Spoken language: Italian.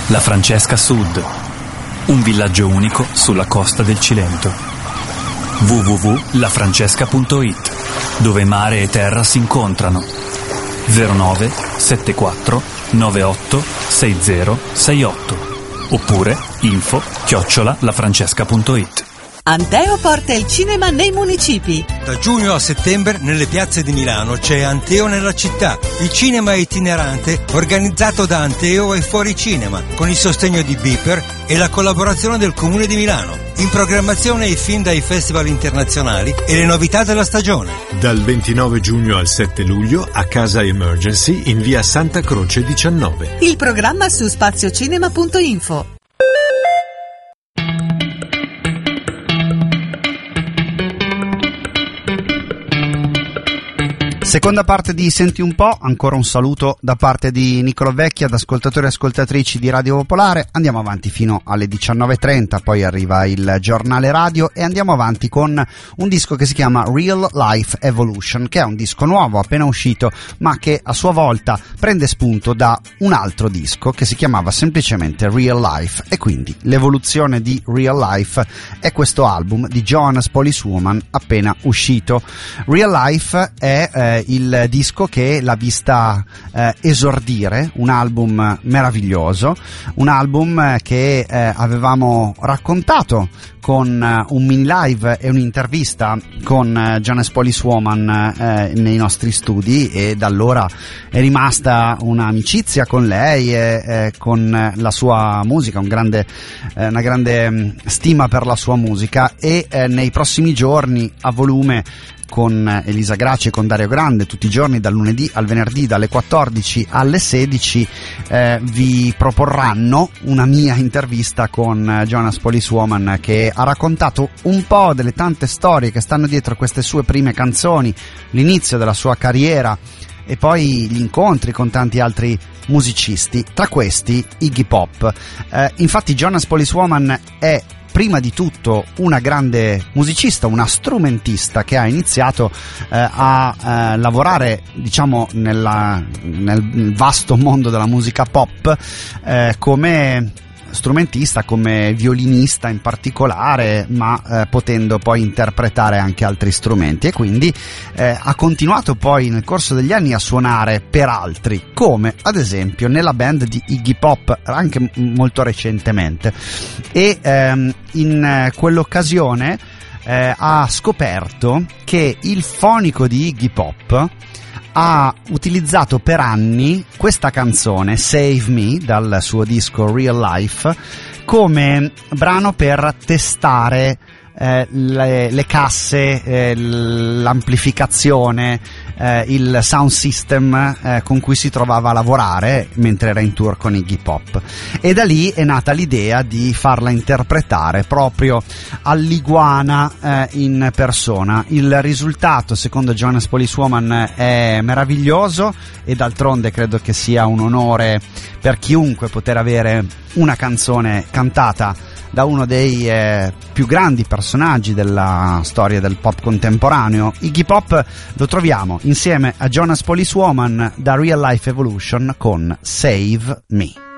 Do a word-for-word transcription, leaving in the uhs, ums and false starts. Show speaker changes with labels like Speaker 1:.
Speaker 1: La Francesca Sud, un villaggio unico sulla costa del Cilento. w w w punto la francesca punto i t, dove mare e terra si incontrano. zero nove sette quattro nove otto sei zero sei otto oppure info chiocciola lafrancesca punto i t.
Speaker 2: Anteo porta il cinema nei municipi.
Speaker 3: Da giugno a settembre nelle piazze di Milano c'è Anteo nella città, il cinema itinerante organizzato da Anteo e Fuori Cinema, con il sostegno di Beeper e la collaborazione del Comune di Milano. In programmazione i film dai festival internazionali e le novità della stagione.
Speaker 4: Dal ventinove giugno al sette luglio a Casa Emergency in via Santa Croce diciannove.
Speaker 2: Il programma su spaziocinema punto info.
Speaker 5: Seconda parte di Senti un po', ancora un saluto da parte di Nicolò Vecchi ad ascoltatori e ascoltatrici di Radio Popolare. Andiamo avanti fino alle diciannove e trenta, poi arriva il giornale radio e andiamo avanti con un disco che si chiama Real Life Evolution, che è un disco nuovo appena uscito, ma che a sua volta prende spunto da un altro disco che si chiamava semplicemente Real Life, e quindi l'evoluzione di Real Life è questo album di Jonas Policewoman appena uscito. Real Life è eh, il disco che l'ha vista eh, esordire, un album meraviglioso, un album che eh, avevamo raccontato con uh, un mini live e un'intervista con uh, Jonas Policewoman eh, nei nostri studi, e da allora è rimasta un'amicizia con lei e eh, con la sua musica, un grande, eh, una grande mh, stima per la sua musica, e eh, nei prossimi giorni a volume con Elisa Graci e con Dario Grande, tutti i giorni dal lunedì al venerdì dalle quattordici alle sedici eh, vi proporranno una mia intervista con Jonas Policewoman, che ha raccontato un po' delle tante storie che stanno dietro queste sue prime canzoni, l'inizio della sua carriera e poi gli incontri con tanti altri musicisti, tra questi Iggy Pop. Eh, infatti Jonas Policewoman è prima di tutto una grande musicista, una strumentista che ha iniziato eh, a eh, lavorare, diciamo, nella, nel vasto mondo della musica pop eh, come strumentista, come violinista in particolare, ma eh, potendo poi interpretare anche altri strumenti, e quindi eh, ha continuato poi nel corso degli anni a suonare per altri, come ad esempio nella band di Iggy Pop anche m- molto recentemente, e ehm, in eh, quell'occasione eh, ha scoperto che il fonico di Iggy Pop ha utilizzato per anni questa canzone Save Me dal suo disco Real Life come brano per testare eh, le, le casse, eh, l'amplificazione, eh, il sound system eh, con cui si trovava a lavorare mentre era in tour con Iggy Pop, e da lì è nata l'idea di farla interpretare proprio all'Iguana eh, in persona. Il risultato, secondo Jonas Policewoman, è meraviglioso, e d'altronde credo che sia un onore per chiunque poter avere una canzone cantata da uno dei eh, più grandi personaggi della storia del pop contemporaneo. Iggy Pop lo troviamo insieme a Jonas Policewoman da Real Life Evolution con Save Me.